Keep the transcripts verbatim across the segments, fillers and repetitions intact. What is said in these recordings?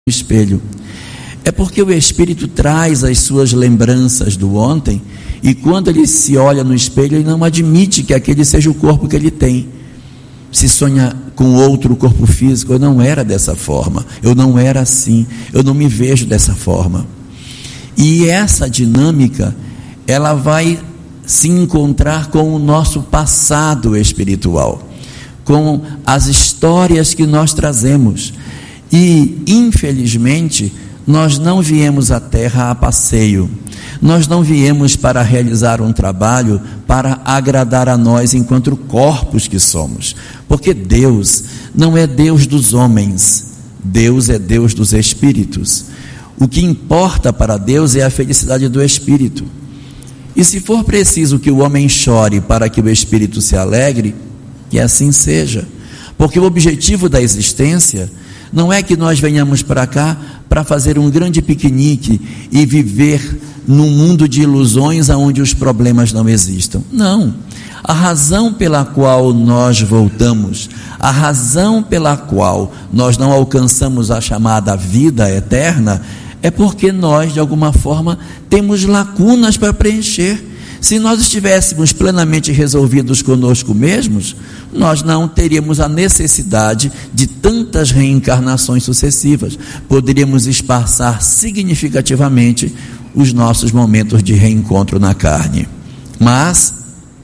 espelho. É porque o espírito traz as suas lembranças do ontem, e quando ele se olha no espelho, ele não admite que aquele seja o corpo que ele tem. Se sonha com outro corpo físico, eu não era dessa forma, eu não era assim, eu não me vejo dessa forma. E essa dinâmica, ela vai se encontrar com o nosso passado espiritual, com as histórias que nós trazemos. E, infelizmente, nós não viemos à Terra a passeio. Nós não viemos para realizar um trabalho para agradar a nós enquanto corpos que somos. Porque Deus não é Deus dos homens, Deus é Deus dos espíritos. O que importa para Deus é a felicidade do espírito. E se for preciso que o homem chore para que o espírito se alegre, que assim seja. Porque o objetivo da existência não é que nós venhamos para cá para fazer um grande piquenique e viver num mundo de ilusões onde os problemas não existam. Não. A razão pela qual nós voltamos, a razão pela qual nós não alcançamos a chamada vida eterna, é porque nós, de alguma forma, temos lacunas para preencher. Se nós estivéssemos plenamente resolvidos conosco mesmos, nós não teríamos a necessidade de tantas reencarnações sucessivas. Poderíamos espaçar significativamente os nossos momentos de reencontro na carne. Mas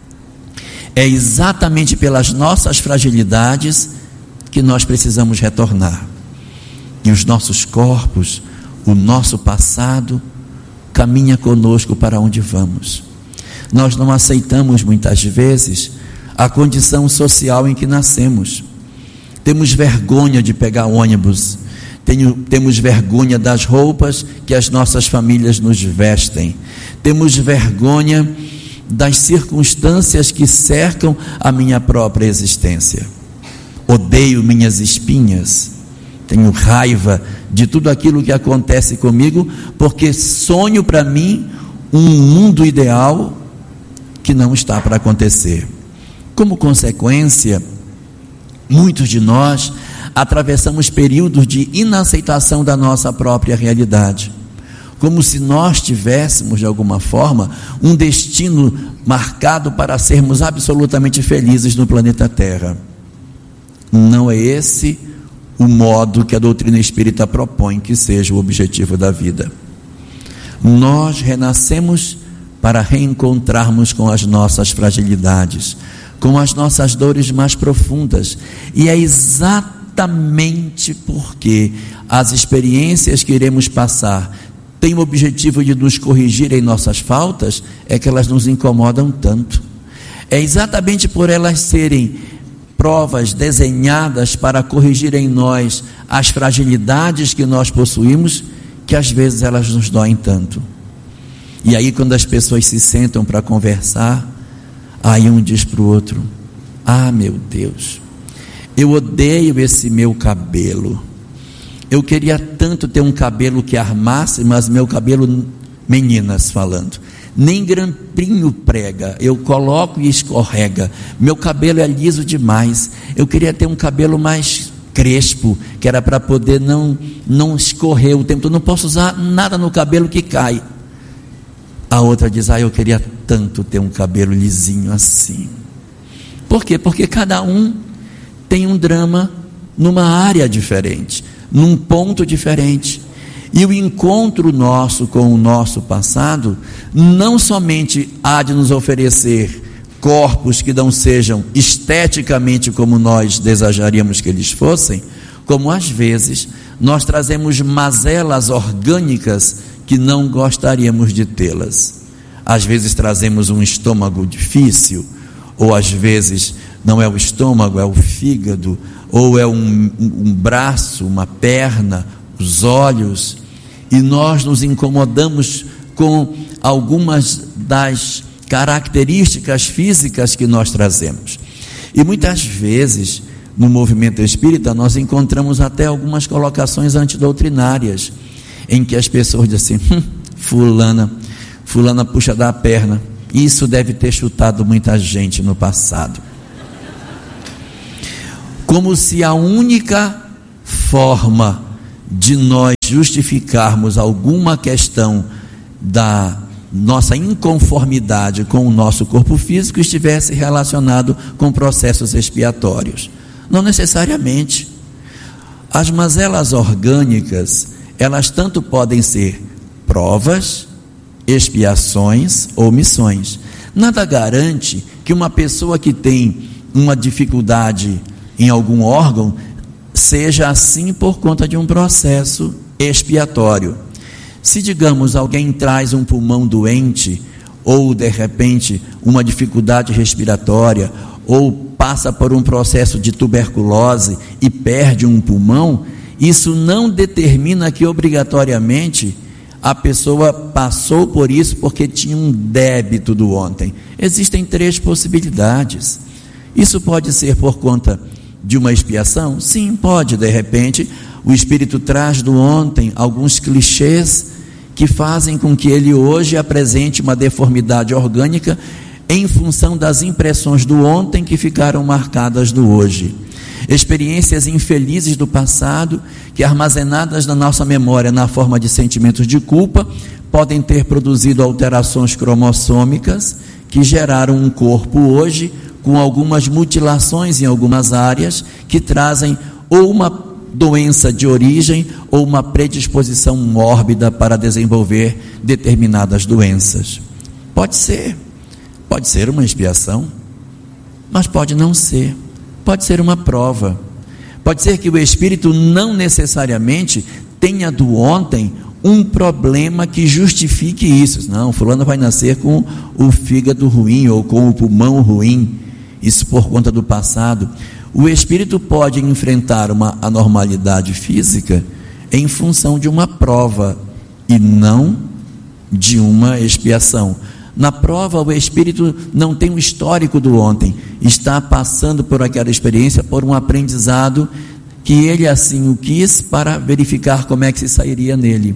é exatamente pelas nossas fragilidades que nós precisamos retornar. E os nossos corpos, o nosso passado, caminha conosco para onde vamos. Nós não aceitamos muitas vezes a condição social em que nascemos. Temos vergonha de pegar ônibus, Tenho, temos vergonha das roupas que as nossas famílias nos vestem, temos vergonha das circunstâncias que cercam a minha própria existência. Odeio minhas espinhas, tenho raiva de tudo aquilo que acontece comigo, porque sonho para mim um mundo ideal que não está para acontecer. Como consequência, muitos de nós atravessamos períodos de inaceitação da nossa própria realidade, como se nós tivéssemos, de alguma forma, um destino marcado para sermos absolutamente felizes no planeta Terra. Não é esse o modo que a doutrina espírita propõe que seja o objetivo da vida. Nós renascemos para reencontrarmos com as nossas fragilidades, com as nossas dores mais profundas, e é exatamente porque as experiências que iremos passar têm o objetivo de nos corrigir em nossas faltas, é que elas nos incomodam tanto. É exatamente por elas serem provas desenhadas para corrigir em nós as fragilidades que nós possuímos, que às vezes elas nos doem tanto. E aí, quando as pessoas se sentam para conversar, aí um diz para o outro: ah, meu Deus, eu odeio esse meu cabelo, eu queria tanto ter um cabelo que armasse, mas meu cabelo, meninas falando, nem grampinho prega, eu coloco e escorrega, meu cabelo é liso demais, eu queria ter um cabelo mais crespo, que era para poder não, não escorrer o tempo todo, não posso usar nada no cabelo que cai. A outra diz: ah, eu queria tanto ter um cabelo lisinho assim. Por quê? Porque cada um tem um drama numa área diferente, num ponto diferente. E o encontro nosso com o nosso passado não somente há de nos oferecer corpos que não sejam esteticamente como nós desejaríamos que eles fossem, como às vezes nós trazemos mazelas orgânicas que não gostaríamos de tê-las. Às vezes trazemos um estômago difícil, ou às vezes não é o estômago, é o fígado, ou é um, um braço, uma perna, os olhos, e nós nos incomodamos com algumas das características físicas que nós trazemos. E muitas vezes, no movimento espírita, nós encontramos até algumas colocações antidoutrinárias, em que as pessoas dizem assim: hum, fulana, fulana puxa da perna, isso deve ter chutado muita gente no passado. Como se a única forma de nós justificarmos alguma questão da nossa inconformidade com o nosso corpo físico estivesse relacionado com processos expiatórios. Não necessariamente. As mazelas orgânicas, elas tanto podem ser provas, expiações ou missões. Nada garante que uma pessoa que tem uma dificuldade em algum órgão seja assim por conta de um processo expiatório. Se, digamos, alguém traz um pulmão doente, ou de repente uma dificuldade respiratória, ou passa por um processo de tuberculose e perde um pulmão, isso não determina que obrigatoriamente a pessoa passou por isso porque tinha um débito do ontem. Existem três possibilidades. Isso pode ser por conta de uma expiação? Sim, pode. De repente, o espírito traz do ontem alguns clichês que fazem com que ele hoje apresente uma deformidade orgânica em função das impressões do ontem que ficaram marcadas do hoje. Experiências infelizes do passado, que armazenadas na nossa memória na forma de sentimentos de culpa, podem ter produzido alterações cromossômicas que geraram um corpo hoje com algumas mutilações em algumas áreas que trazem ou uma doença de origem ou uma predisposição mórbida para desenvolver determinadas doenças. Pode ser, pode ser uma expiação, mas pode não ser, pode ser uma prova, pode ser que o espírito não necessariamente tenha do ontem um problema que justifique isso. Não, fulano vai nascer com o fígado ruim ou com o pulmão ruim, isso por conta do passado. O espírito pode enfrentar uma anormalidade física em função de uma prova e não de uma expiação. Na prova, o espírito não tem um histórico do ontem, está passando por aquela experiência, por um aprendizado que ele assim o quis para verificar como é que se sairia nele.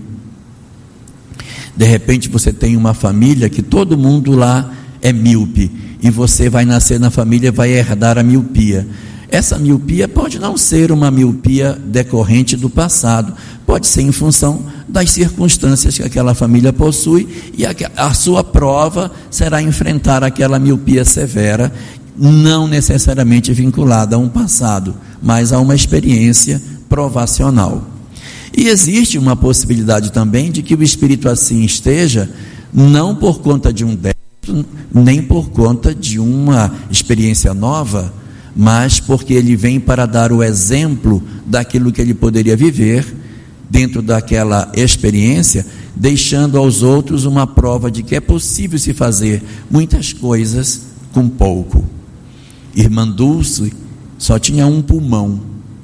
De repente você tem uma família que todo mundo lá é míope e você vai nascer na família e vai herdar a miopia. Essa miopia pode não ser uma miopia decorrente do passado, pode ser em função das circunstâncias que aquela família possui, e a, a sua prova será enfrentar aquela miopia severa, não necessariamente vinculada a um passado, mas a uma experiência provacional. E existe uma possibilidade também de que o espírito assim esteja, não por conta de um débito, nem por conta de uma experiência nova, mas porque ele vem para dar o exemplo daquilo que ele poderia viver dentro daquela experiência, deixando aos outros uma prova de que é possível se fazer muitas coisas com pouco. Irmã Dulce só tinha um pulmão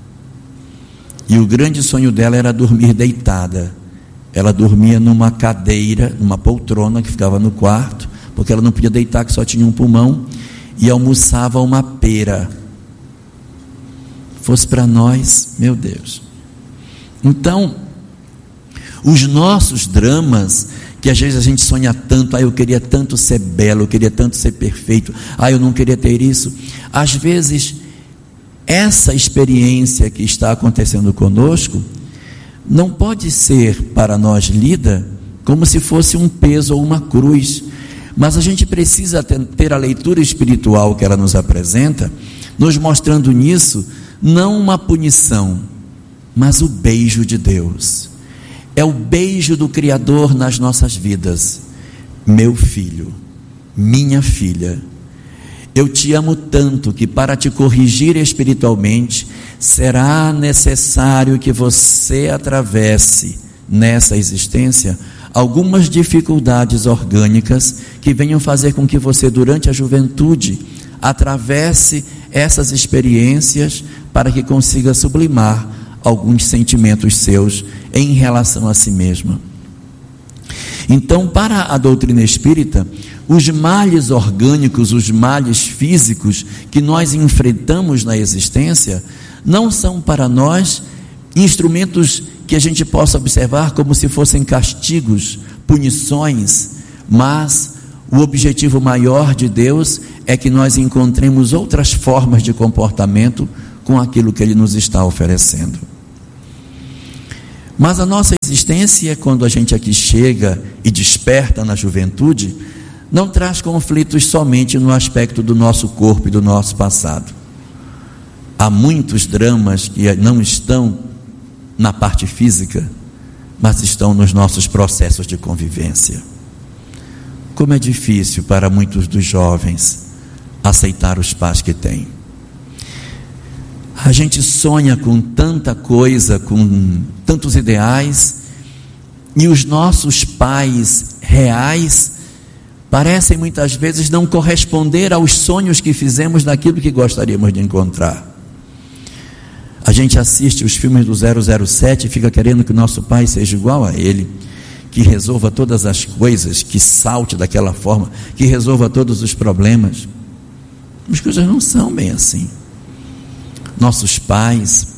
e o grande sonho dela era dormir deitada. Ela dormia numa cadeira, numa poltrona que ficava no quarto, porque ela não podia deitar, que só tinha um pulmão, e almoçava uma pera. Fosse para nós, meu Deus. Então, os nossos dramas, que às vezes a gente sonha tanto, ah, eu queria tanto ser belo, eu queria tanto ser perfeito, ah, eu não queria ter isso. Às vezes, essa experiência que está acontecendo conosco, não pode ser para nós lida como se fosse um peso ou uma cruz, mas a gente precisa ter a leitura espiritual que ela nos apresenta, nos mostrando nisso, não uma punição, mas o beijo de Deus. É o beijo do Criador nas nossas vidas. Meu filho, minha filha, eu te amo tanto que para te corrigir espiritualmente, será necessário que você atravesse nessa existência algumas dificuldades orgânicas que venham fazer com que você, durante a juventude, atravesse essas experiências para que consiga sublimar alguns sentimentos seus em relação a si mesma. Então, para a doutrina espírita, os males orgânicos, os males físicos que nós enfrentamos na existência, não são para nós instrumentos que a gente possa observar como se fossem castigos, punições, mas o objetivo maior de Deus é que nós encontremos outras formas de comportamento com aquilo que Ele nos está oferecendo. Mas a nossa existência, quando a gente aqui chega e desperta na juventude, não traz conflitos somente no aspecto do nosso corpo e do nosso passado. Há muitos dramas que não estão na parte física, mas estão nos nossos processos de convivência. Como é difícil para muitos dos jovens aceitar os pais que têm. A gente sonha com tanta coisa, com tantos ideais, e os nossos pais reais parecem muitas vezes não corresponder aos sonhos que fizemos daquilo que gostaríamos de encontrar. A gente assiste os filmes do zero zero sete e fica querendo que o nosso pai seja igual a ele, que resolva todas as coisas, que salte daquela forma, que resolva todos os problemas. As coisas não são bem assim. Nossos pais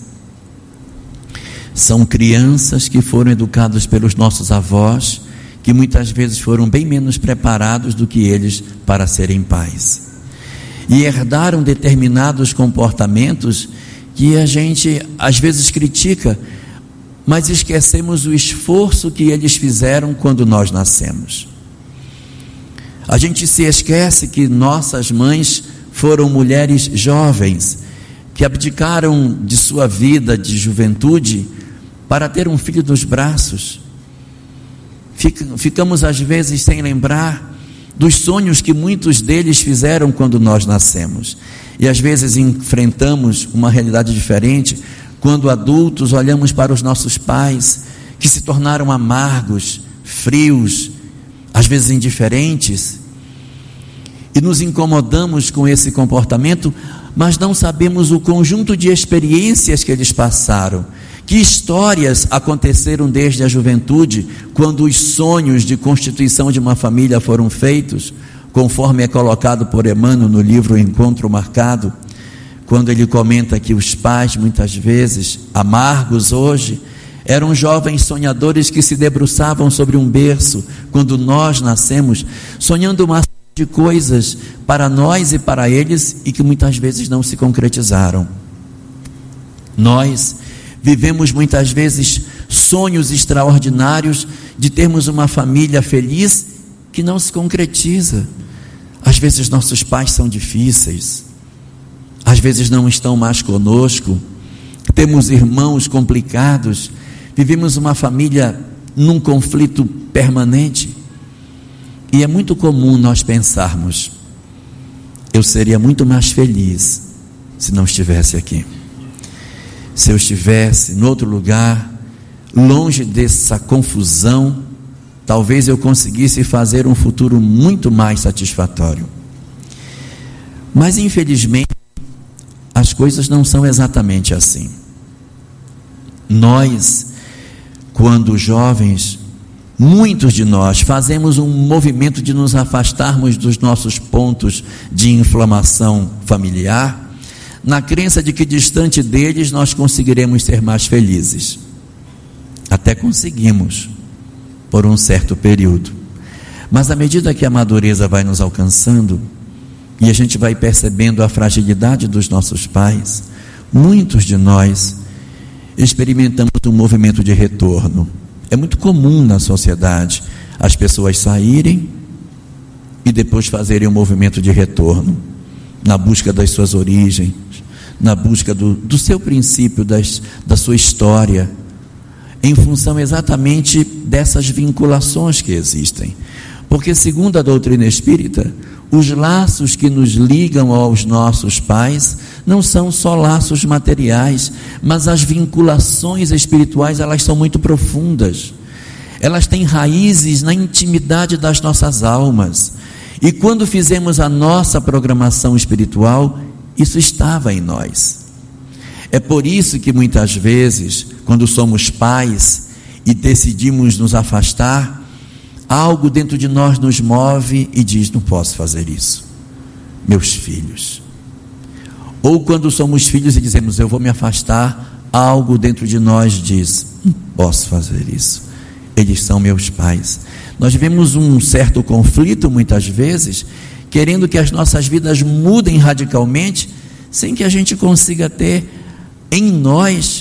são crianças que foram educados pelos nossos avós, que muitas vezes foram bem menos preparados do que eles para serem pais, e herdaram determinados comportamentos que a gente às vezes critica, mas esquecemos o esforço que eles fizeram quando nós nascemos. A gente se esquece que nossas mães foram mulheres jovens, que abdicaram de sua vida de juventude para ter um filho nos braços. Ficamos às vezes sem lembrar dos sonhos que muitos deles fizeram quando nós nascemos, e às vezes enfrentamos uma realidade diferente quando adultos olhamos para os nossos pais, que se tornaram amargos, frios, às vezes indiferentes, e nos incomodamos com esse comportamento, mas não sabemos o conjunto de experiências que eles passaram, que histórias aconteceram desde a juventude, quando os sonhos de constituição de uma família foram feitos, conforme é colocado por Emmanuel no livro O Encontro Marcado, quando ele comenta que os pais, muitas vezes, amargos hoje, eram jovens sonhadores que se debruçavam sobre um berço, quando nós nascemos, sonhando uma de coisas para nós e para eles, e que muitas vezes não se concretizaram. Nós vivemos muitas vezes sonhos extraordinários de termos uma família feliz que não se concretiza. Às vezes nossos pais são difíceis, às vezes não estão mais conosco, temos irmãos complicados, vivemos uma família num conflito permanente. E é muito comum nós pensarmos: eu seria muito mais feliz se não estivesse aqui, se eu estivesse em outro lugar, longe dessa confusão, talvez eu conseguisse fazer um futuro muito mais satisfatório. Mas infelizmente as coisas não são exatamente assim. Nós, quando jovens, muitos de nós fazemos um movimento de nos afastarmos dos nossos pontos de inflamação familiar, na crença de que distante deles nós conseguiremos ser mais felizes. Até conseguimos, por um certo período, mas à medida que a madureza vai nos alcançando e a gente vai percebendo a fragilidade dos nossos pais, muitos de nós experimentamos um movimento de retorno. É muito comum na sociedade as pessoas saírem e depois fazerem um movimento de retorno, na busca das suas origens, na busca do, do seu princípio, das, da sua história, em função exatamente dessas vinculações que existem. Porque, segundo a doutrina espírita, os laços que nos ligam aos nossos pais não são só laços materiais, mas as vinculações espirituais, elas são muito profundas. Elas têm raízes na intimidade das nossas almas. E quando fizemos a nossa programação espiritual, isso estava em nós. É por isso que muitas vezes, quando somos pais e decidimos nos afastar, algo dentro de nós nos move e diz: não posso fazer isso, meus filhos. Ou quando somos filhos e dizemos: eu vou me afastar, algo dentro de nós diz: não posso fazer isso, eles são meus pais. Nós vivemos um certo conflito muitas vezes, querendo que as nossas vidas mudem radicalmente, sem que a gente consiga ter em nós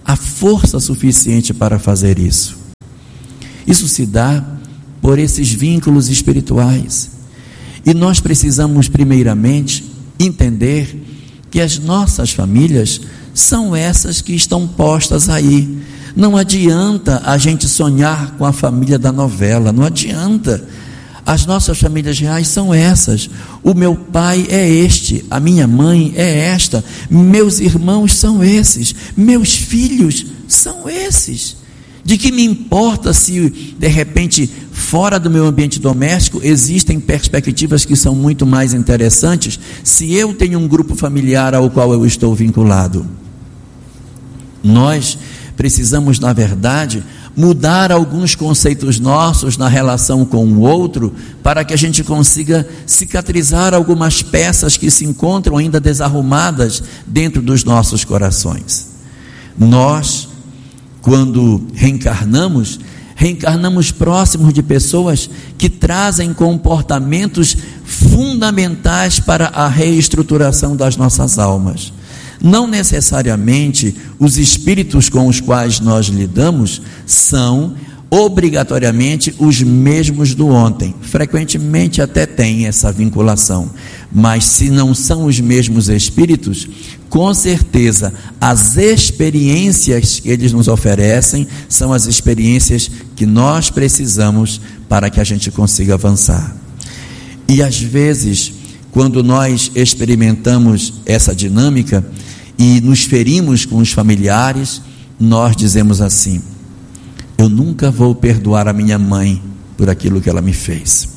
a força suficiente para fazer isso. Isso se dá por esses vínculos espirituais. E nós precisamos, primeiramente, entender que as nossas famílias são essas que estão postas aí. Não adianta a gente sonhar com a família da novela, não adianta. As nossas famílias reais são essas. O meu pai é este, a minha mãe é esta, meus irmãos são esses, meus filhos são esses. De que me importa se, de repente, fora do meu ambiente doméstico, existem perspectivas que são muito mais interessantes, se eu tenho um grupo familiar ao qual eu estou vinculado? Nós precisamos, na verdade, mudar alguns conceitos nossos na relação com o outro, para que a gente consiga cicatrizar algumas peças que se encontram ainda desarrumadas dentro dos nossos corações. Nós, quando reencarnamos, reencarnamos próximos de pessoas que trazem comportamentos fundamentais para a reestruturação das nossas almas. Não necessariamente os espíritos com os quais nós lidamos são obrigatoriamente os mesmos do ontem. Frequentemente até tem essa vinculação, mas se não são os mesmos espíritos, com certeza as experiências que eles nos oferecem são as experiências que nós precisamos para que a gente consiga avançar. E às vezes, quando nós experimentamos essa dinâmica e nos ferimos com os familiares, nós dizemos assim: eu nunca vou perdoar a minha mãe por aquilo que ela me fez.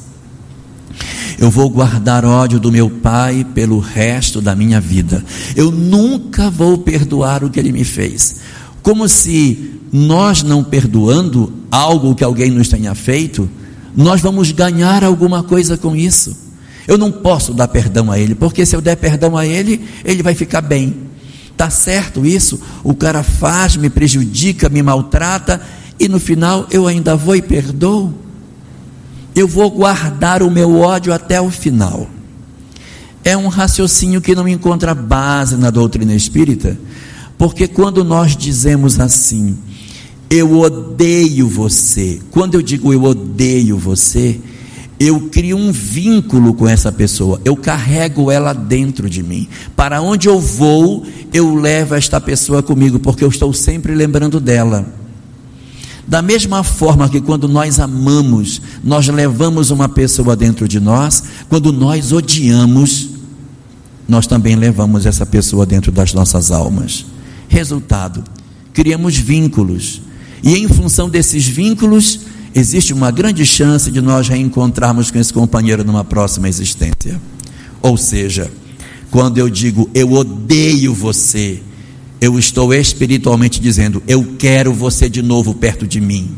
Eu vou guardar ódio do meu pai pelo resto da minha vida. Eu nunca vou perdoar o que ele me fez. Como se nós não perdoando algo que alguém nos tenha feito, nós vamos ganhar alguma coisa com isso. Eu não posso dar perdão a ele, porque se eu der perdão a ele, ele vai ficar bem. Está certo isso? O cara faz, me prejudica, me maltrata, e no final eu ainda vou e perdoo? Eu vou guardar o meu ódio até o final. É um raciocínio que não encontra base na doutrina espírita, porque quando nós dizemos assim, eu odeio você, quando eu digo eu odeio você, eu crio um vínculo com essa pessoa, eu carrego ela dentro de mim. Para onde eu vou, eu levo esta pessoa comigo, porque eu estou sempre lembrando dela. Da mesma forma que quando nós amamos, nós levamos uma pessoa dentro de nós, quando nós odiamos, nós também levamos essa pessoa dentro das nossas almas. Resultado, criamos vínculos, e em função desses vínculos, existe uma grande chance de nós reencontrarmos com esse companheiro numa próxima existência. Ou seja, quando eu digo eu odeio você, eu estou espiritualmente dizendo, eu quero você de novo perto de mim.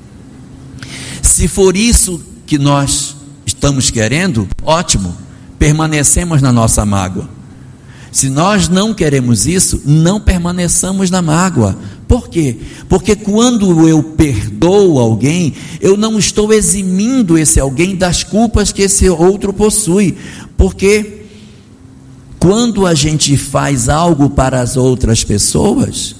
Se for isso que nós estamos querendo, ótimo, permanecemos na nossa mágoa. Se nós não queremos isso, não permaneçamos na mágoa. Por quê? Porque quando eu perdoo alguém, eu não estou eximindo esse alguém das culpas que esse outro possui. Porque quando a gente faz algo para as outras pessoas,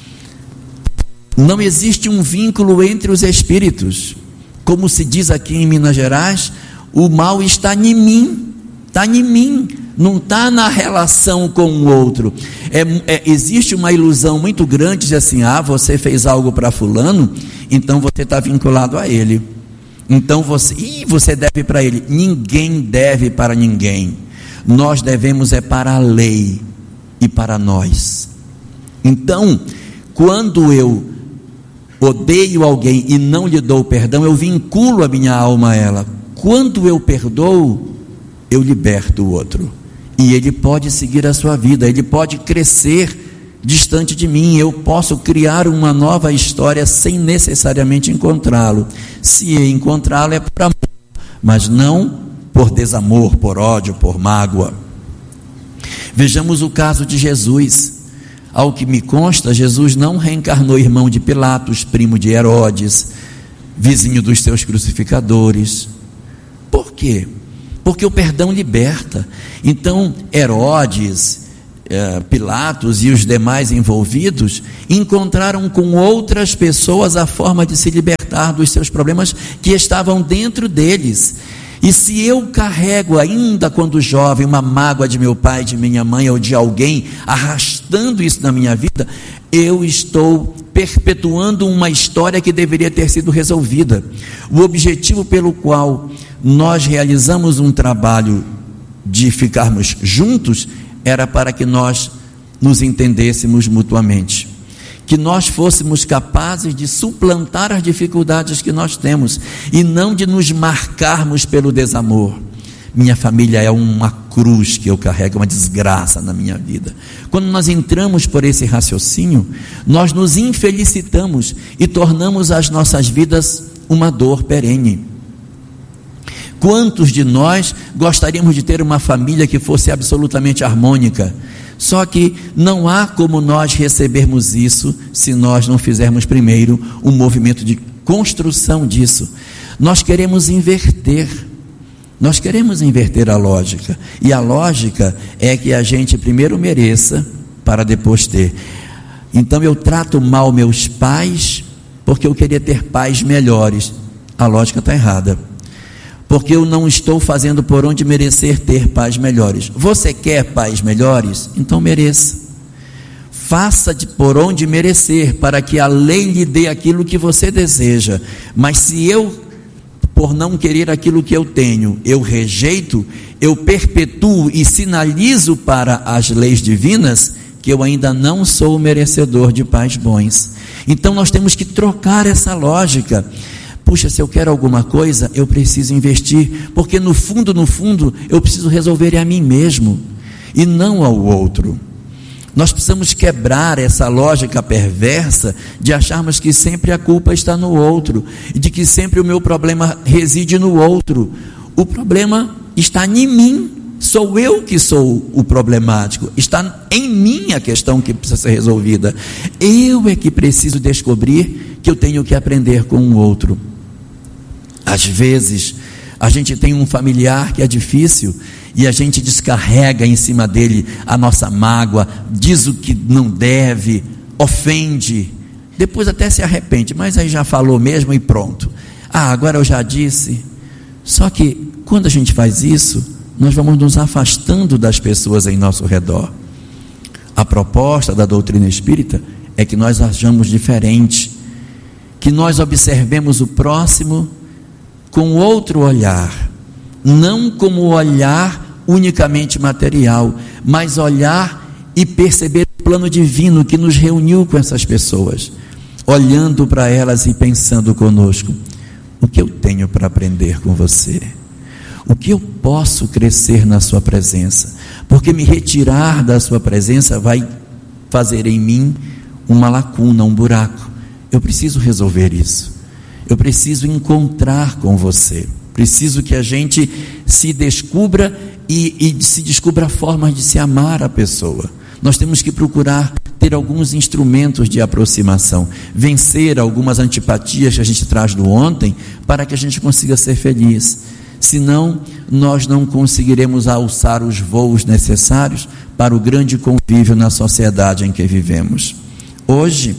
não existe um vínculo entre os espíritos. Como se diz aqui em Minas Gerais, o mal está em mim, está em mim, não está na relação com o outro. É, é, existe uma ilusão muito grande de assim, ah, você fez algo para fulano, então você está vinculado a ele. Então você, ih, você deve para ele. Ninguém deve para ninguém. Nós devemos é para a lei e para nós. Então, quando eu odeio alguém e não lhe dou perdão, eu vinculo a minha alma a ela. Quando eu perdoo, eu liberto o outro, e ele pode seguir a sua vida, ele pode crescer distante de mim, eu posso criar uma nova história sem necessariamente encontrá-lo. Se encontrá-lo é por amor, mas não por desamor, por ódio, por mágoa. Vejamos o caso de Jesus. Ao que me consta, Jesus não reencarnou irmão de Pilatos, primo de Herodes, vizinho dos seus crucificadores. Por quê? Porque o perdão liberta. Então Herodes, eh, Pilatos e os demais envolvidos encontraram com outras pessoas a forma de se libertar dos seus problemas que estavam dentro deles. E se eu carrego ainda quando jovem uma mágoa de meu pai, de minha mãe ou de alguém, arrastando isso na minha vida, eu estou perpetuando uma história que deveria ter sido resolvida. O objetivo pelo qual nós realizamos um trabalho de ficarmos juntos era para que nós nos entendêssemos mutuamente, que nós fôssemos capazes de suplantar as dificuldades que nós temos e não de nos marcarmos pelo desamor. Minha família é uma cruz que eu carrego, uma desgraça na minha vida. Quando nós entramos por esse raciocínio, nós nos infelicitamos e tornamos as nossas vidas uma dor perene. Quantos de nós gostaríamos de ter uma família que fosse absolutamente harmônica? Só que não há como nós recebermos isso se nós não fizermos primeiro um movimento de construção disso. Nós queremos inverter, nós queremos inverter a lógica, e a lógica é que a gente primeiro mereça para depois ter. Então eu trato mal meus pais porque eu queria ter pais melhores. A lógica está errada, porque eu não estou fazendo por onde merecer ter pais melhores. Você quer pais melhores? Então mereça. Faça de por onde merecer, para que a lei lhe dê aquilo que você deseja. Mas se eu, por não querer aquilo que eu tenho, eu rejeito, eu perpetuo e sinalizo para as leis divinas que eu ainda não sou merecedor de pais bons. Então nós temos que trocar essa lógica. Puxa, se eu quero alguma coisa, eu preciso investir, porque no fundo, no fundo, eu preciso resolver a mim mesmo, e não ao outro. Nós precisamos quebrar essa lógica perversa de acharmos que sempre a culpa está no outro, e de que sempre o meu problema reside no outro. O problema está em mim, sou eu que sou o problemático, está em mim a questão que precisa ser resolvida. Eu é que preciso descobrir que eu tenho que aprender com o outro. Às vezes, a gente tem um familiar que é difícil e a gente descarrega em cima dele a nossa mágoa, diz o que não deve, ofende, depois até se arrepende, mas aí já falou mesmo e pronto. Ah, agora eu já disse. Só que quando a gente faz isso, nós vamos nos afastando das pessoas em nosso redor. A proposta da doutrina espírita é que nós ajamos diferente, que nós observemos o próximo com outro olhar, não como olhar unicamente material, mas olhar e perceber o plano divino que nos reuniu com essas pessoas, olhando para elas e pensando conosco: o que eu tenho para aprender com você? O que eu posso crescer na sua presença? Porque me retirar da sua presença vai fazer em mim uma lacuna, um buraco. Eu preciso resolver isso. Eu preciso encontrar com você, preciso que a gente se descubra e, e se descubra formas de se amar a pessoa. Nós temos que procurar ter alguns instrumentos de aproximação, vencer algumas antipatias que a gente traz do ontem, para que a gente consiga ser feliz. Senão, nós não conseguiremos alçar os voos necessários para o grande convívio na sociedade em que vivemos. Hoje,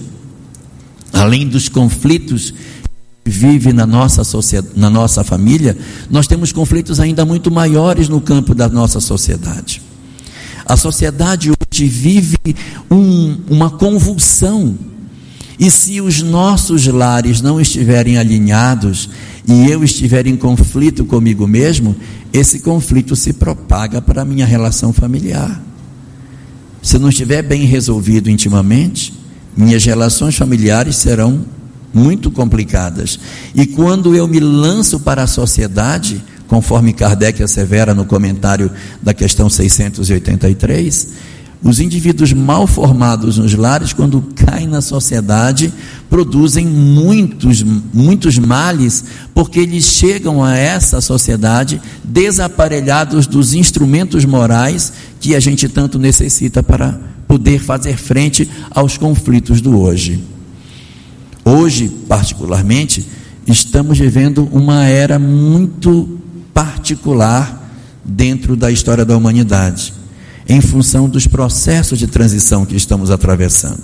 além dos conflitos vive na nossa sociedade, na nossa família, nós temos conflitos ainda muito maiores no campo da nossa sociedade. A sociedade hoje vive um, uma convulsão, e se os nossos lares não estiverem alinhados e eu estiver em conflito comigo mesmo, esse conflito se propaga para a minha relação familiar. Se não estiver bem resolvido intimamente, minhas relações familiares serão muito complicadas. E quando eu me lanço para a sociedade, conforme Kardec assevera no comentário da questão seiscentos e oitenta e três, os indivíduos mal formados nos lares, quando caem na sociedade, produzem muitos, muitos males, porque eles chegam a essa sociedade desaparelhados dos instrumentos morais que a gente tanto necessita para poder fazer frente aos conflitos do hoje. Hoje, particularmente, estamos vivendo uma era muito particular dentro da história da humanidade. em função dos processos de transição que estamos atravessando.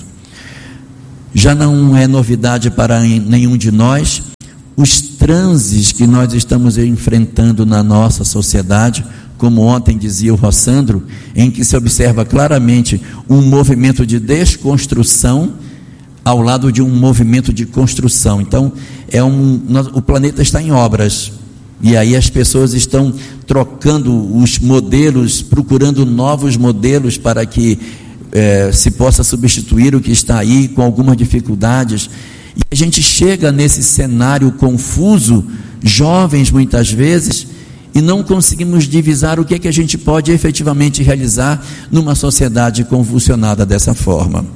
Já não é novidade para nenhum de nós os transes que nós estamos enfrentando na nossa sociedade, como ontem dizia o Rossandro, em que se observa claramente um movimento de desconstrução ao lado de um movimento de construção. Então, é um, o planeta está em obras, e aí as pessoas estão trocando os modelos, procurando novos modelos para que é, se possa substituir o que está aí com algumas dificuldades. E a gente chega nesse cenário confuso, jovens muitas vezes, e não conseguimos divisar o que é que a gente pode efetivamente realizar numa sociedade convulsionada dessa forma.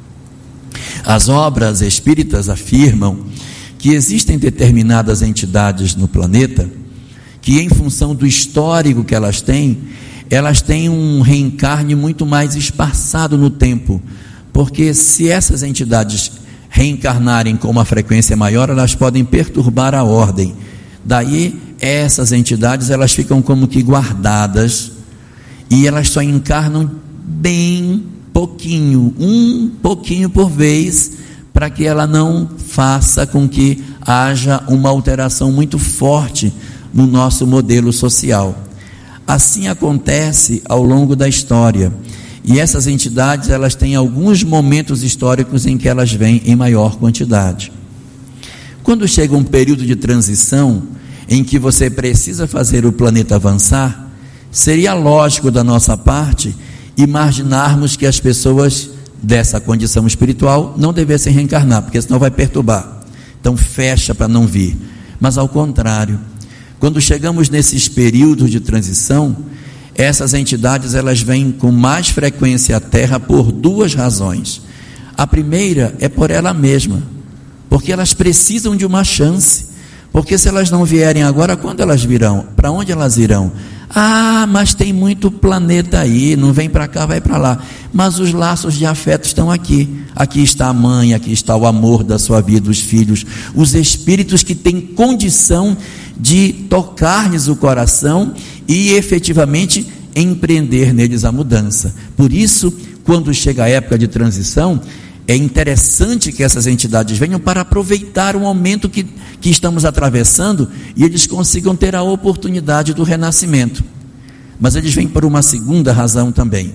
As obras espíritas afirmam que existem determinadas entidades no planeta que, em função do histórico que elas têm, elas têm um reencarne muito mais espaçado no tempo, porque se essas entidades reencarnarem com uma frequência maior, elas podem perturbar a ordem. Daí, essas entidades, elas ficam como que guardadas, e elas só encarnam bem pouquinho, um pouquinho por vez, para que ela não faça com que haja uma alteração muito forte no nosso modelo social. Assim acontece ao longo da história, e essas entidades, elas têm alguns momentos históricos em que elas vêm em maior quantidade. Quando chega um período de transição, em que você precisa fazer o planeta avançar, seria lógico da nossa parte imaginarmos que as pessoas dessa condição espiritual não devessem reencarnar, porque senão vai perturbar. Então fecha para não vir. Mas ao contrário, quando chegamos nesses períodos de transição, essas entidades, elas vêm com mais frequência à Terra por duas razões. A primeira é por ela mesma, porque elas precisam de uma chance. Porque se elas não vierem agora, quando elas virão? Para onde elas irão? Ah, mas tem muito planeta aí, não vem para cá, vai para lá. Mas os laços de afeto estão aqui. Aqui está a mãe, aqui está o amor da sua vida, os filhos, os espíritos que têm condição de tocar-lhes o coração e efetivamente empreender neles a mudança. Por isso, quando chega a época de transição, é interessante que essas entidades venham para aproveitar o momento que, que estamos atravessando e eles consigam ter a oportunidade do renascimento. Mas eles vêm por uma segunda razão também.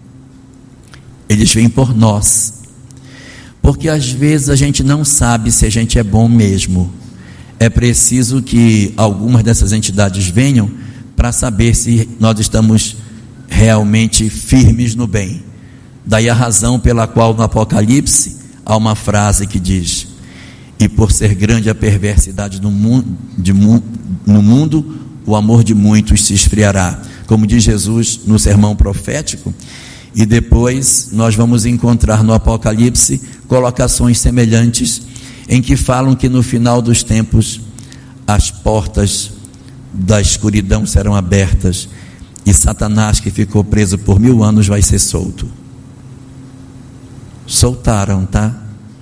Eles vêm por nós. Porque às vezes a gente não sabe se a gente é bom mesmo. É preciso que algumas dessas entidades venham para saber se nós estamos realmente firmes no bem. Daí a razão pela qual no Apocalipse há uma frase que diz: e por ser grande a perversidade no mundo, de, no mundo, o amor de muitos se esfriará, como diz Jesus no sermão profético. E depois nós vamos encontrar no Apocalipse colocações semelhantes, em que falam que no final dos tempos as portas da escuridão serão abertas e Satanás, que ficou preso por mil anos, vai ser solto. Soltaram, tá?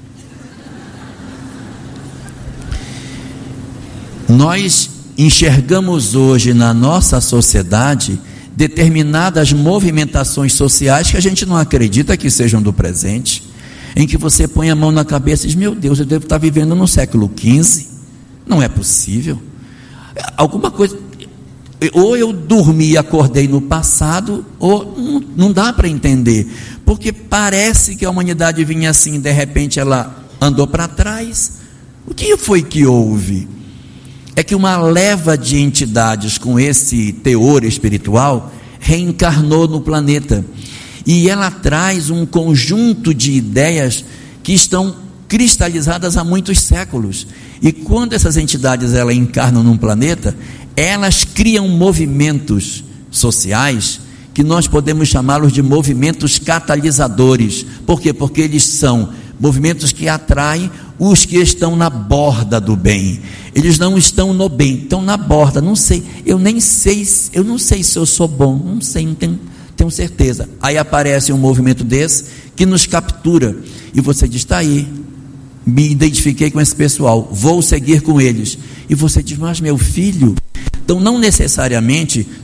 Nós enxergamos hoje na nossa sociedade determinadas movimentações sociais que a gente não acredita que sejam do presente, em que você põe a mão na cabeça e diz: meu Deus, eu devo estar vivendo no século quinze, não é possível. Alguma coisa, ou eu dormi e acordei no passado, ou não, não dá para entender, porque parece que a humanidade vinha assim, de repente ela andou para trás. O que foi que houve? É que uma leva de entidades com esse teor espiritual reencarnou no planeta, e ela traz um conjunto de ideias que estão cristalizadas há muitos séculos, e quando essas entidades elas encarnam num planeta, elas criam movimentos sociais que nós podemos chamá-los de movimentos catalisadores. Por quê? Porque eles são movimentos que atraem os que estão na borda do bem. Eles não estão no bem, estão na borda. Não sei, eu nem sei, eu não sei se eu sou bom, não sei, não tenho, tenho certeza. Aí aparece um movimento desse que nos captura, e você diz: está aí, me identifiquei com esse pessoal, vou seguir com eles. E você diz: mas meu filho, então não necessariamente todos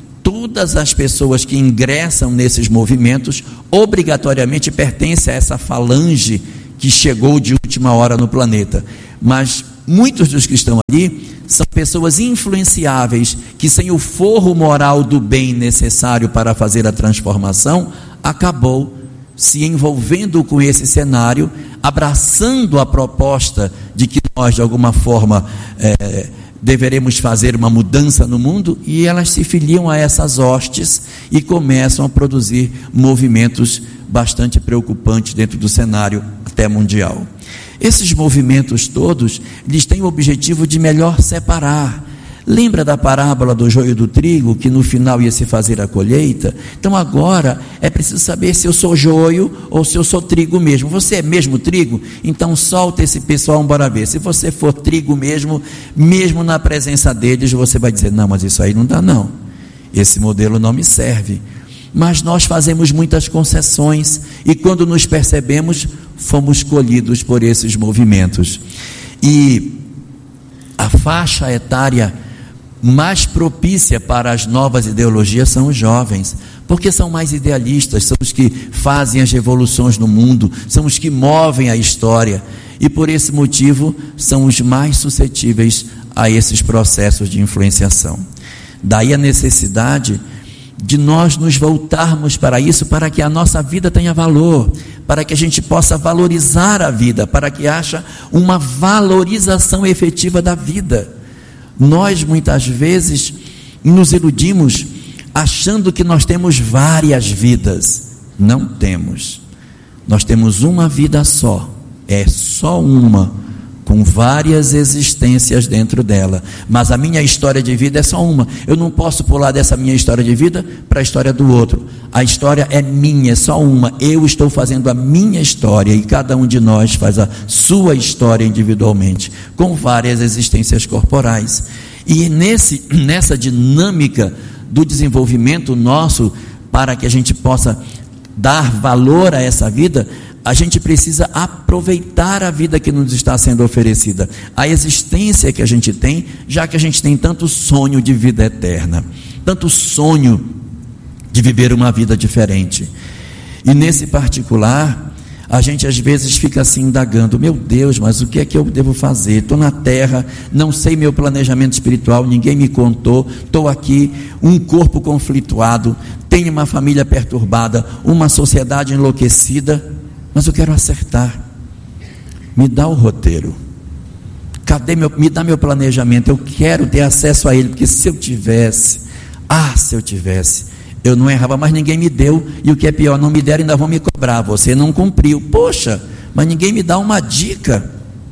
todas as pessoas que ingressam nesses movimentos obrigatoriamente pertencem a essa falange que chegou de última hora no planeta, mas muitos dos que estão ali são pessoas influenciáveis, que sem o forro moral do bem necessário para fazer a transformação, acabou se envolvendo com esse cenário, abraçando a proposta de que nós de alguma forma é, deveremos fazer uma mudança no mundo, e elas se filiam a essas hostes e começam a produzir movimentos bastante preocupantes dentro do cenário até mundial. Esses movimentos todos, eles têm o objetivo de melhor separar. Lembra da parábola do joio e do trigo, que no final ia se fazer a colheita? Então agora é preciso saber se eu sou joio ou se eu sou trigo mesmo. Você é mesmo trigo? Então solta esse pessoal, bora ver. Se você for trigo mesmo, mesmo na presença deles, você vai dizer, não, mas isso aí não dá não, esse modelo não me serve. Mas nós fazemos muitas concessões, e quando nos percebemos, fomos colhidos por esses movimentos. E a faixa etária mais propícia para as novas ideologias são os jovens, porque são mais idealistas, são os que fazem as revoluções no mundo, são os que movem a história, e por esse motivo são os mais suscetíveis a esses processos de influenciação. Daí a necessidade de nós nos voltarmos para isso, para que a nossa vida tenha valor, para que a gente possa valorizar a vida, para que haja uma valorização efetiva da vida. Nós muitas vezes nos iludimos achando que nós temos várias vidas. Não temos. Nós temos uma vida só, é só uma, com várias existências dentro dela, mas a minha história de vida é só uma. Eu não posso pular dessa minha história de vida para a história do outro. A história é minha, é só uma. Eu estou fazendo a minha história, e cada um de nós faz a sua história individualmente, com várias existências corporais. E nesse, nessa dinâmica do desenvolvimento nosso, para que a gente possa dar valor a essa vida, a gente precisa aproveitar a vida que nos está sendo oferecida, a existência que a gente tem, já que a gente tem tanto sonho de vida eterna, tanto sonho de viver uma vida diferente. E nesse particular, a gente às vezes fica assim indagando, meu Deus, mas o que é que eu devo fazer? Estou na terra, não sei meu planejamento espiritual, ninguém me contou, estou aqui, um corpo conflituado, tenho uma família perturbada, uma sociedade enlouquecida, mas eu quero acertar. Me dá o roteiro, cadê meu, me dá meu planejamento, eu quero ter acesso a ele, porque se eu tivesse, ah, se eu tivesse, eu não errava, mas ninguém me deu, e o que é pior, não me deram, ainda vão me cobrar, você não cumpriu. Poxa, mas ninguém me dá uma dica.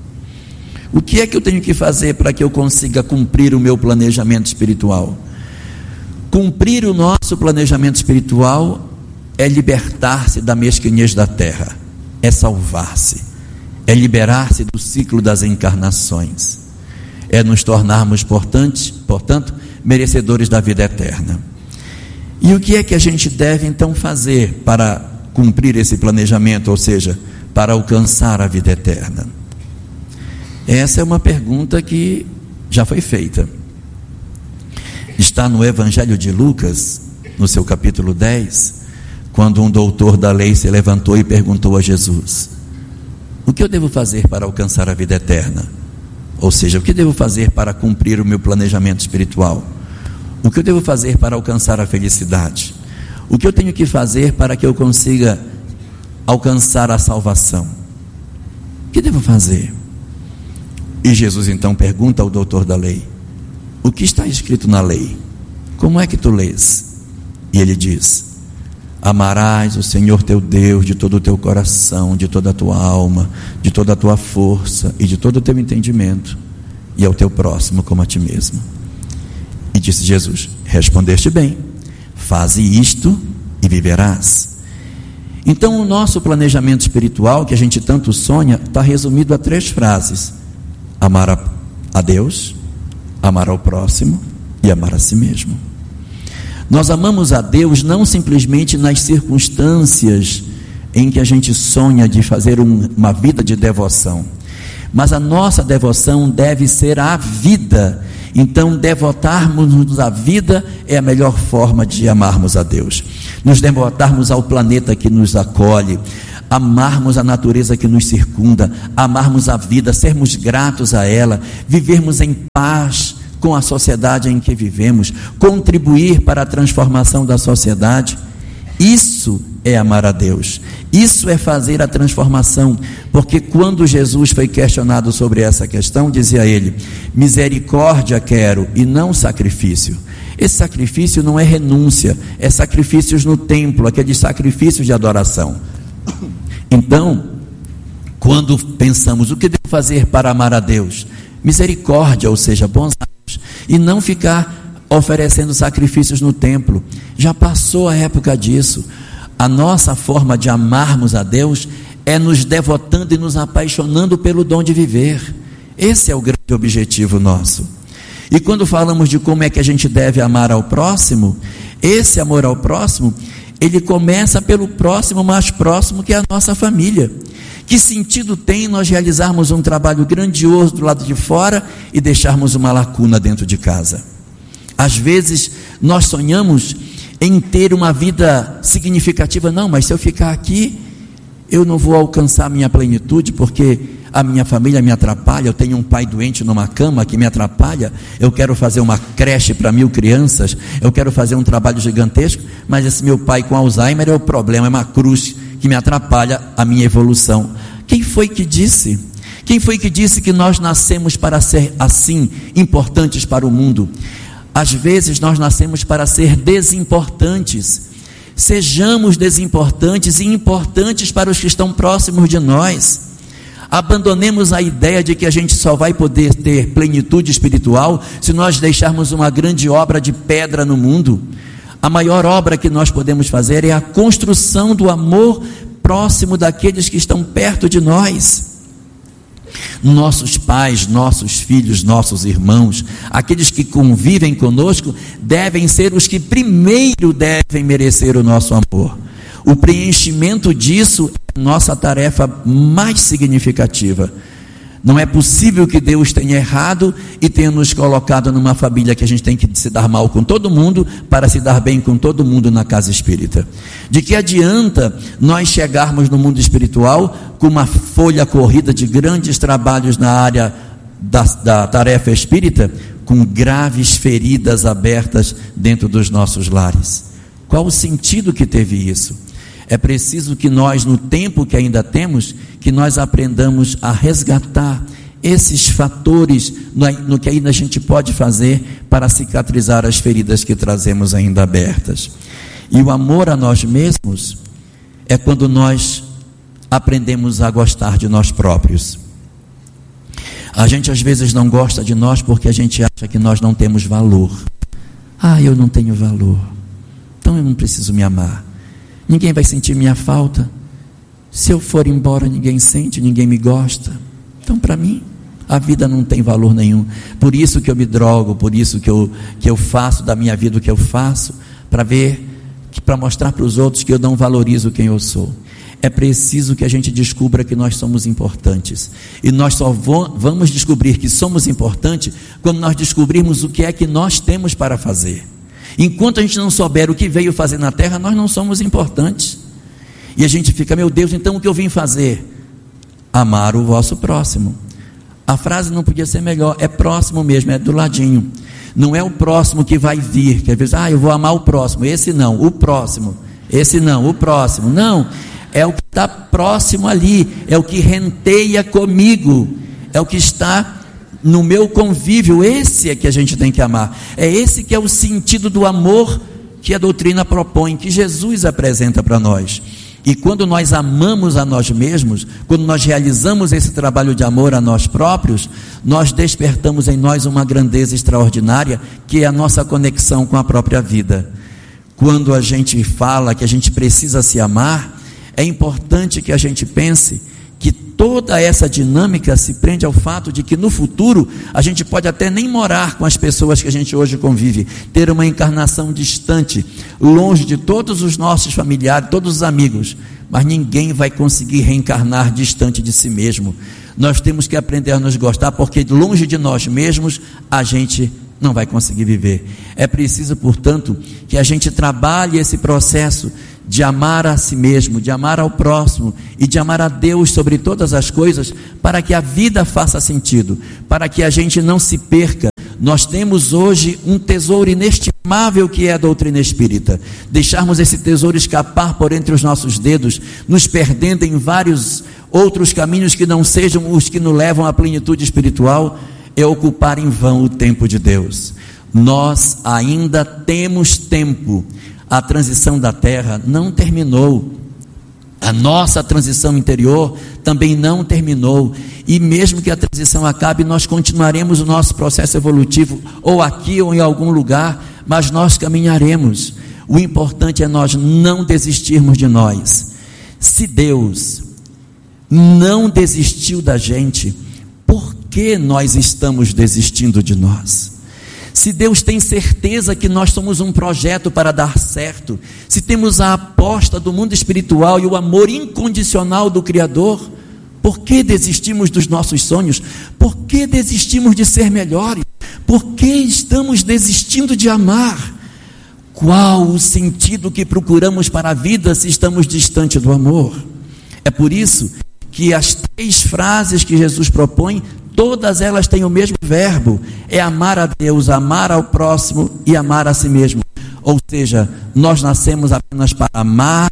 O que é que eu tenho que fazer para que eu consiga cumprir o meu planejamento espiritual? Cumprir o nosso planejamento espiritual é libertar-se da mesquinhez da terra, é salvar-se, é liberar-se do ciclo das encarnações, é nos tornarmos, portanto, portanto, merecedores da vida eterna. E o que é que a gente deve então fazer para cumprir esse planejamento, ou seja, para alcançar a vida eterna? Essa é uma pergunta que já foi feita. Está no Evangelho de Lucas, no seu capítulo dez, quando um doutor da lei se levantou e perguntou a Jesus: o que eu devo fazer para alcançar a vida eterna? Ou seja, o que devo fazer para cumprir o meu planejamento espiritual? O que eu devo fazer para alcançar a felicidade? O que eu tenho que fazer para que eu consiga alcançar a salvação? O que devo fazer? E Jesus então pergunta ao doutor da lei: o que está escrito na lei? Como é que tu lês? E ele diz: amarás o Senhor teu Deus de todo o teu coração, de toda a tua alma, de toda a tua força e de todo o teu entendimento, e ao teu próximo como a ti mesmo. E disse Jesus: respondeste bem, faze isto e viverás. Então o nosso planejamento espiritual, que a gente tanto sonha, está resumido a três frases: amar a, a Deus, amar ao próximo e amar a si mesmo. Nós amamos a Deus não simplesmente nas circunstâncias em que a gente sonha de fazer um, uma vida de devoção, mas a nossa devoção deve ser a vida, Então, devotarmos-nos à vida é a melhor forma de amarmos a Deus. Nos devotarmos ao planeta que nos acolhe, amarmos a natureza que nos circunda, amarmos a vida, sermos gratos a ela, vivermos em paz com a sociedade em que vivemos, contribuir para a transformação da sociedade. Isso é amar a Deus, isso é fazer a transformação, porque quando Jesus foi questionado sobre essa questão, dizia ele: misericórdia quero e não sacrifício. Esse sacrifício não é renúncia, é sacrifícios no templo, aqueles sacrifícios de adoração. Então, quando pensamos o que devo fazer para amar a Deus, misericórdia, ou seja, bons atos, e não ficar oferecendo sacrifícios no templo. Já passou a época disso. A nossa forma de amarmos a Deus é nos devotando e nos apaixonando pelo dom de viver. Esse é o grande objetivo nosso. E quando falamos de como é que a gente deve amar ao próximo, esse amor ao próximo, ele começa pelo próximo mais próximo, que é a nossa família. Que sentido tem nós realizarmos um trabalho grandioso do lado de fora e deixarmos uma lacuna dentro de casa? Às vezes nós sonhamos em ter uma vida significativa. Não, mas se eu ficar aqui, eu não vou alcançar a minha plenitude, porque a minha família me atrapalha, eu tenho um pai doente numa cama que me atrapalha, eu quero fazer uma creche para mil crianças, eu quero fazer um trabalho gigantesco, mas esse meu pai com Alzheimer é o problema, é uma cruz que me atrapalha a minha evolução. Quem foi que disse? Quem foi que disse que nós nascemos para ser assim, importantes para o mundo? Às vezes nós nascemos para ser desimportantes. Sejamos desimportantes e importantes para os que estão próximos de nós. Abandonemos a ideia de que a gente só vai poder ter plenitude espiritual se nós deixarmos uma grande obra de pedra no mundo. A maior obra que nós podemos fazer é a construção do amor próximo daqueles que estão perto de nós. Nossos pais, nossos filhos, nossos irmãos, aqueles que convivem conosco, devem ser os que primeiro devem merecer o nosso amor. O preenchimento disso é a nossa tarefa mais significativa. Não é possível que Deus tenha errado e tenha nos colocado numa família que a gente tem que se dar mal com todo mundo para se dar bem com todo mundo na casa espírita. De que adianta nós chegarmos no mundo espiritual com uma folha corrida de grandes trabalhos na área da, da tarefa espírita, com graves feridas abertas dentro dos nossos lares? Qual o sentido que teve isso? É preciso que nós, no tempo que ainda temos, que nós aprendamos a resgatar esses fatores no, no que ainda a gente pode fazer para cicatrizar as feridas que trazemos ainda abertas. E o amor a nós mesmos é quando nós aprendemos a gostar de nós próprios. A gente às vezes não gosta de nós porque a gente acha que nós não temos valor. Ah, eu não tenho valor, então eu não preciso me amar. Ninguém vai sentir minha falta. Se eu for embora, ninguém sente, ninguém me gosta. Então, para mim, a vida não tem valor nenhum. Por isso que eu me drogo, por isso que eu, que eu faço da minha vida o que eu faço, para ver, para mostrar para os outros que eu não valorizo quem eu sou. É preciso que a gente descubra que nós somos importantes. E nós só vamos descobrir que somos importantes quando nós descobrirmos o que é que nós temos para fazer. Enquanto a gente não souber o que veio fazer na terra, nós não somos importantes. E a gente fica, meu Deus, então o que eu vim fazer? Amar o vosso próximo. A frase não podia ser melhor, é próximo mesmo, é do ladinho. Não é o próximo que vai vir, que às vezes, ah, eu vou amar o próximo, esse não, o próximo, esse não, o próximo. Não, é o que está próximo ali, é o que renteia comigo, é o que está no meu convívio. Esse é que a gente tem que amar. É esse que é o sentido do amor que a doutrina propõe, que Jesus apresenta para nós. E quando nós amamos a nós mesmos, quando nós realizamos esse trabalho de amor a nós próprios, nós despertamos em nós uma grandeza extraordinária, que é a nossa conexão com a própria vida. Quando a gente fala que a gente precisa se amar, é importante que a gente pense que toda essa dinâmica se prende ao fato de que no futuro a gente pode até nem morar com as pessoas que a gente hoje convive, ter uma encarnação distante, longe de todos os nossos familiares, todos os amigos, mas ninguém vai conseguir reencarnar distante de si mesmo. Nós temos que aprender a nos gostar, porque longe de nós mesmos a gente não vai conseguir viver. É preciso, portanto, que a gente trabalhe esse processo de amar a si mesmo, de amar ao próximo e de amar a Deus sobre todas as coisas, para que a vida faça sentido, para que a gente não se perca. Nós temos hoje um tesouro inestimável que é a doutrina espírita. Deixarmos esse tesouro escapar por entre os nossos dedos, nos perdendo em vários outros caminhos que não sejam os que nos levam à plenitude espiritual, é ocupar em vão o tempo de Deus. Nós ainda temos tempo. A transição da Terra não terminou. A nossa transição interior também não terminou. E mesmo que a transição acabe, nós continuaremos o nosso processo evolutivo, ou aqui ou em algum lugar, mas nós caminharemos. O importante é nós não desistirmos de nós. Se Deus não desistiu da gente, por que nós estamos desistindo de nós? Se Deus tem certeza que nós somos um projeto para dar certo, se temos a aposta do mundo espiritual e o amor incondicional do Criador, por que desistimos dos nossos sonhos? Por que desistimos de ser melhores? Por que estamos desistindo de amar? Qual o sentido que procuramos para a vida se estamos distante do amor? É por isso que as três frases que Jesus propõe, todas elas têm o mesmo verbo, é amar a Deus, amar ao próximo e amar a si mesmo. Ou seja, nós nascemos apenas para amar,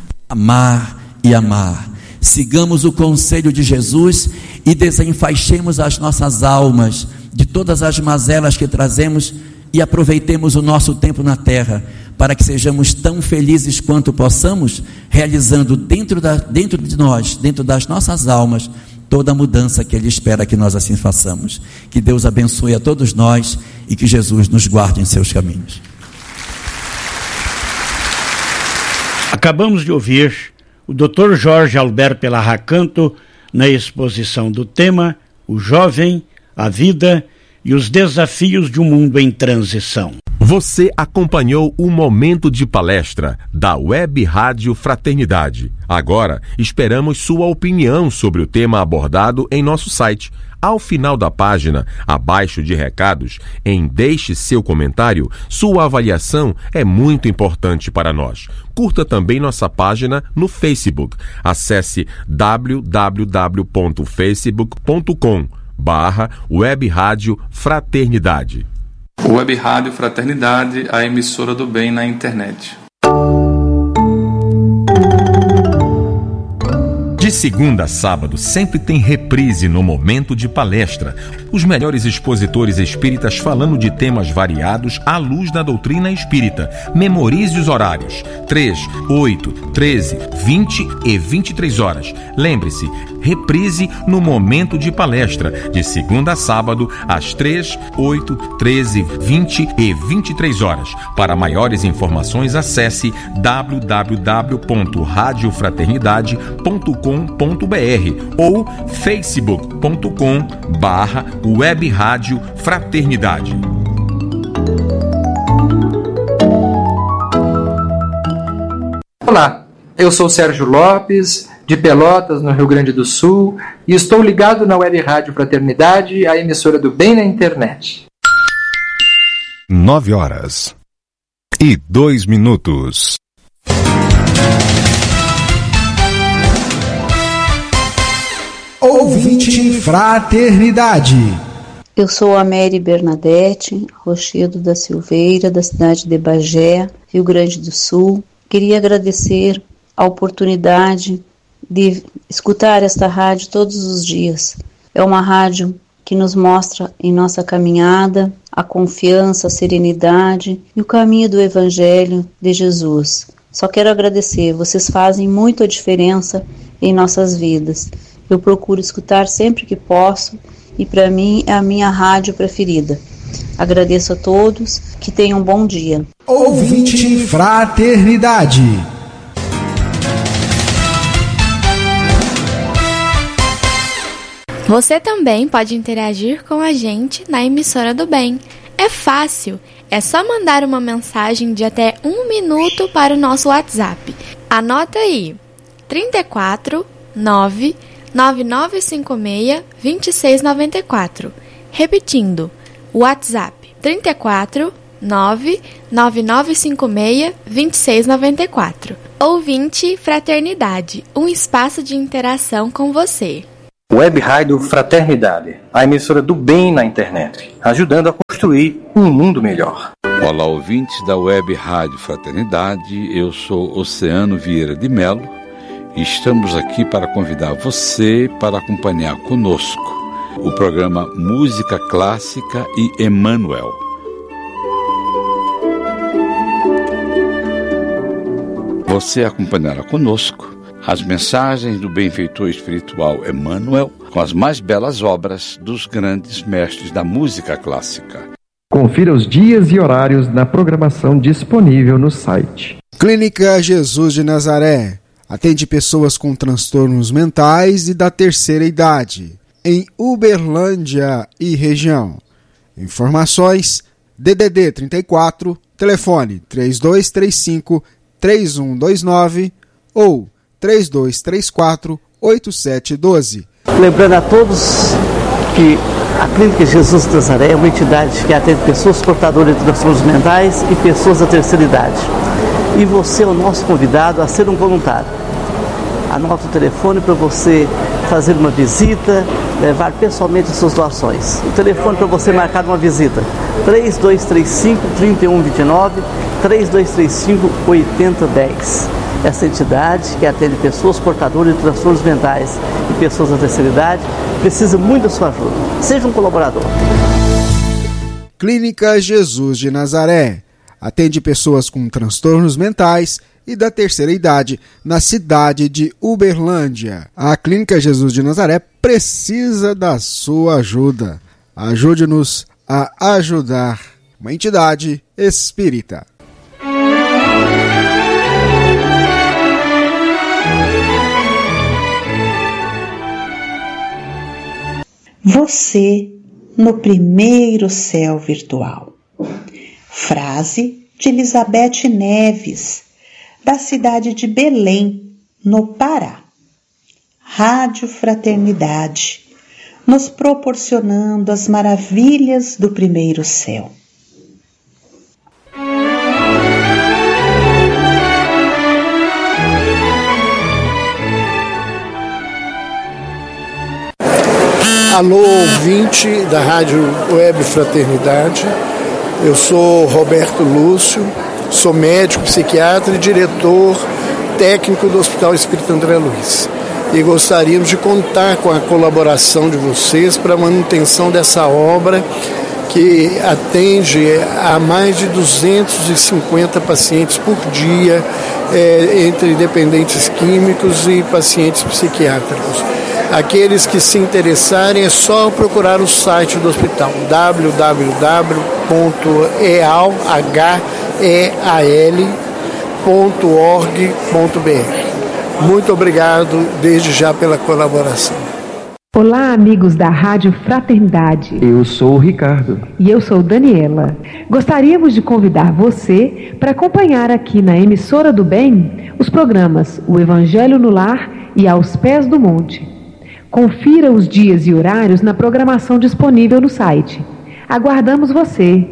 amar e amar. Sigamos o conselho de Jesus e desenfaixemos as nossas almas de todas as mazelas que trazemos e aproveitemos o nosso tempo na terra para que sejamos tão felizes quanto possamos, realizando dentro, da, dentro de nós, dentro das nossas almas, toda a mudança que Ele espera que nós assim façamos. Que Deus abençoe a todos nós e que Jesus nos guarde em seus caminhos. Acabamos de ouvir o doutor Jorge Alberto Pelarracanto na exposição do tema O Jovem, a Vida e os Desafios de um Mundo em Transição. Você acompanhou o Momento de Palestra da Web Rádio Fraternidade. Agora, esperamos sua opinião sobre o tema abordado em nosso site. Ao final da página, abaixo de recados, em Deixe seu comentário, sua avaliação é muito importante para nós. Curta também nossa página no Facebook. Acesse w w w ponto facebook ponto com barra Web Rádio Fraternidade. Web Rádio Fraternidade, a emissora do bem na internet. De segunda a sábado, sempre tem reprise no Momento de Palestra. Os melhores expositores espíritas falando de temas variados à luz da doutrina espírita. Memorize os horários: três, oito, treze, vinte e vinte e três horas. Lembre-se, reprise no Momento de Palestra, de segunda a sábado, às três, oito, treze, vinte e vinte e três horas. Para maiores informações, acesse w w w ponto rádio fraternidade ponto com ponto b r ou facebook ponto com barra Web Rádio Fraternidade. Olá, eu sou Sérgio Lopes, de Pelotas, no Rio Grande do Sul, e estou ligado na Web Rádio Fraternidade, a emissora do bem na internet. Nove horas e dois minutos. Ouvinte Fraternidade. Eu sou a Mary Bernadette Rochedo da Silveira, da cidade de Bagé, Rio Grande do Sul. Queria agradecer a oportunidade de escutar esta rádio todos os dias. É uma rádio que nos mostra em nossa caminhada a confiança, a serenidade e o caminho do Evangelho de Jesus. Só quero agradecer, vocês fazem muita diferença em nossas vidas. Eu procuro escutar sempre que posso e para mim é a minha rádio preferida. Agradeço a todos, que tenham um bom dia. Ouvinte Fraternidade. Você também pode interagir com a gente na emissora do bem. É fácil, é só mandar uma mensagem de até um minuto para o nosso WhatsApp. Anota aí, trinta e quatro, nove nove nove cinco seis, dois seis nove quatro. Repetindo, WhatsApp trinta e quatro, nove nove nove cinco seis, dois seis nove quatro. Ouvinte Fraternidade, um espaço de interação com você. Web Rádio Fraternidade, a emissora do bem na internet, ajudando a construir um mundo melhor. Olá, ouvintes da Web Rádio Fraternidade, eu sou Oceano Vieira de Melo e estamos aqui para convidar você para acompanhar conosco o programa Música Clássica e Emmanuel. Você acompanhará conosco as mensagens do benfeitor espiritual Emmanuel com as mais belas obras dos grandes mestres da música clássica. Confira os dias e horários na programação disponível no site. Clínica Jesus de Nazaré atende pessoas com transtornos mentais e da terceira idade, em Uberlândia e região. Informações D D D trinta e quatro, telefone três dois três cinco, três um dois nove ou três dois três quatro, oito sete um dois. Lembrando a todos que a Clínica Jesus de Nazaré é uma entidade que atende pessoas portadoras de transtornos mentais e pessoas da terceira idade. E você é o nosso convidado a ser um voluntário. Anota o telefone para você fazer uma visita, levar pessoalmente as suas doações. O telefone para você marcar uma visita: três dois três cinco, três um dois nove, três dois três cinco, oito zero um zero. Essa entidade que atende pessoas portadoras de transtornos mentais e pessoas da terceira idade precisa muito da sua ajuda. Seja um colaborador. Clínica Jesus de Nazaré atende pessoas com transtornos mentais e da terceira idade na cidade de Uberlândia. A Clínica Jesus de Nazaré precisa da sua ajuda. Ajude-nos a ajudar. Uma entidade espírita. Você no primeiro céu virtual. Frase de Elizabeth Neves, da cidade de Belém, no Pará. Rádio Fraternidade, nos proporcionando as maravilhas do primeiro céu. Alô, ouvinte da Rádio Web Fraternidade, eu sou Roberto Lúcio, sou médico, psiquiatra e diretor técnico do Hospital Espírita André Luiz. E gostaríamos de contar com a colaboração de vocês para a manutenção dessa obra que atende a mais de duzentos e cinquenta pacientes por dia, é, entre dependentes químicos e pacientes psiquiátricos. Aqueles que se interessarem é só procurar o site do hospital w w w ponto eal ponto org ponto b r. Muito obrigado desde já pela colaboração. Olá, amigos da Rádio Fraternidade. Eu sou o Ricardo. E eu sou Daniela. Gostaríamos de convidar você para acompanhar aqui na Emissora do Bem os programas O Evangelho no Lar e Aos Pés do Monte. Confira os dias e horários na programação disponível no site. Aguardamos você!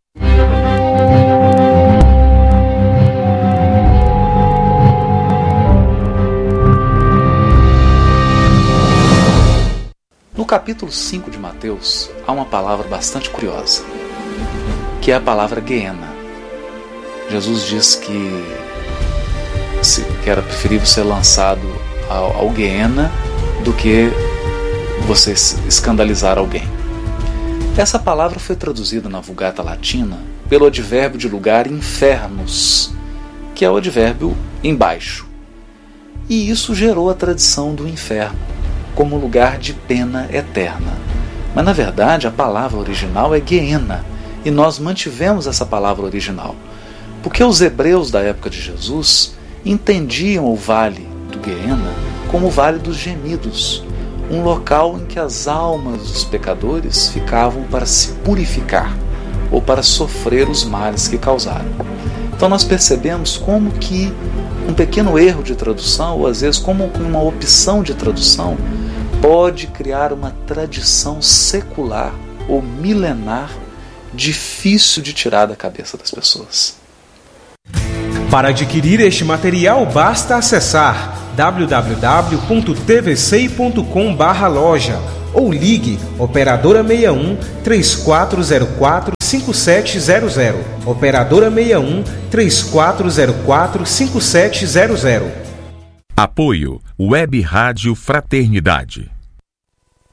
No capítulo cinco de Mateus, há uma palavra bastante curiosa, que é a palavra Guiena. Jesus diz que, que era preferível ser lançado ao, ao Guiena do que você escandalizar alguém. Essa palavra foi traduzida na Vulgata Latina pelo advérbio de lugar infernos, que é o advérbio embaixo. E isso gerou a tradição do inferno como lugar de pena eterna. Mas na verdade a palavra original é Guiena, e nós mantivemos essa palavra original, porque os hebreus da época de Jesus entendiam o vale do Guiena como o Vale dos Gemidos, um local em que as almas dos pecadores ficavam para se purificar ou para sofrer os males que causaram. Então nós percebemos como que um pequeno erro de tradução, ou às vezes como uma opção de tradução, pode criar uma tradição secular ou milenar difícil de tirar da cabeça das pessoas. Para adquirir este material, basta acessar w w w ponto t v c i ponto com barra loja ou ligue operadora seis um, três quatro zero quatro, cinco sete zero zero. Operadora seis um, três quatro zero quatro, cinco sete zero zero. Apoio Web Rádio Fraternidade.